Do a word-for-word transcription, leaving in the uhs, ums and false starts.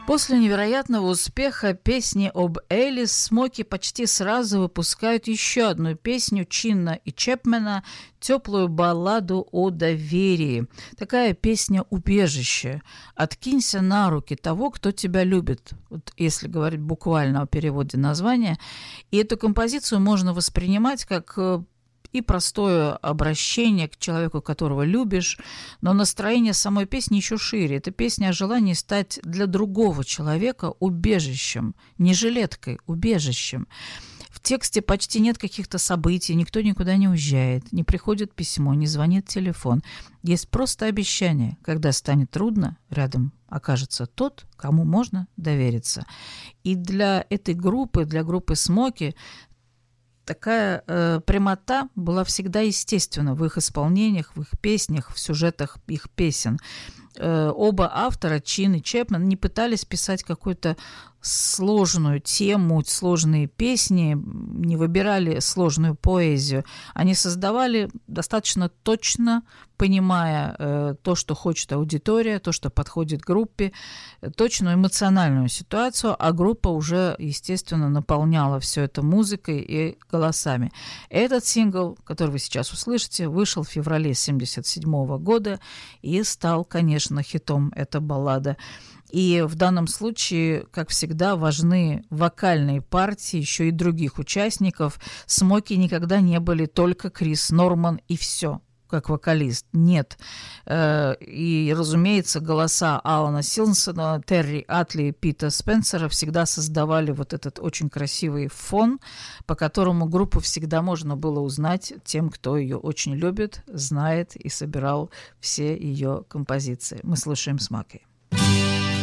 После невероятного успеха песни об Элис, Смоки почти сразу выпускают еще одну песню Чинна и Чепмена, теплую балладу о доверии. Такая песня «Убежище». «Откинься на руки того, кто тебя любит», вот если говорить буквально о переводе названия. И эту композицию можно воспринимать как и простое обращение к человеку, которого любишь, но настроение самой песни еще шире. Это песня о желании стать для другого человека убежищем, не жилеткой, убежищем. В тексте почти нет каких-то событий, никто никуда не уезжает, не приходит письмо, не звонит телефон. Есть просто обещание, когда станет трудно, рядом окажется тот, кому можно довериться. И для этой группы, для группы Смоки, такая э, прямота была всегда естественна в их исполнениях, в их песнях, в сюжетах их песен. Э, оба автора, Чин и Чепмен, не пытались писать какую-то сложную тему, сложные песни, не выбирали сложную поэзию. Они создавали достаточно точно, понимая э, то, что хочет аудитория, то, что подходит группе, точную эмоциональную ситуацию, а группа уже, естественно, наполняла все это музыкой и голосами. Этот сингл, который вы сейчас услышите, вышел в феврале семьдесят седьмого года и стал, конечно, хитом. Эта баллада. И в данном случае, как всегда, важны вокальные партии еще и других участников. Смоки никогда не были только Крис Норман и все, как вокалист. Нет. И, разумеется, голоса Алана Силсона, Терри Атли и Пита Спенсера всегда создавали вот этот очень красивый фон, по которому группу всегда можно было узнать тем, кто ее очень любит, знает и собирал все ее композиции. Мы слушаем Смоки.